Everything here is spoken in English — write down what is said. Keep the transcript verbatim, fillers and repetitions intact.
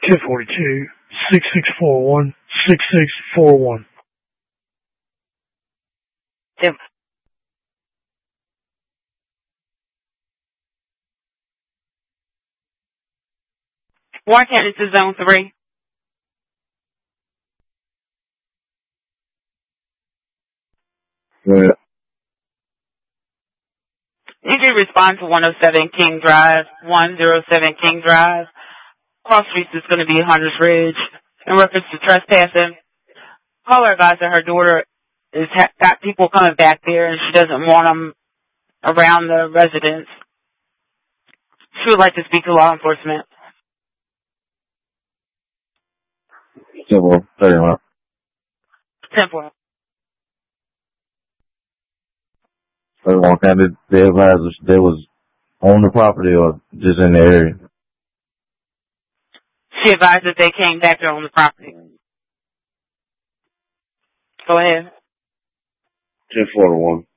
ten forty-two, six six four one, six six four one. Yep. Warren is to zone three. Yeah. You can respond to one oh seven King Drive, one oh seven King Drive. Cross streets is going to be Hunters Ridge. In reference to trespassing, caller advised that her daughter is ha- got people coming back there and she doesn't want them around the residence. She would like to speak to law enforcement. Simple. thirty-one. Simple. thirty-one. Kind of, they advised us they was on the property or just in the area. She advised that they came back there on the property. Go ahead. ten forty-one.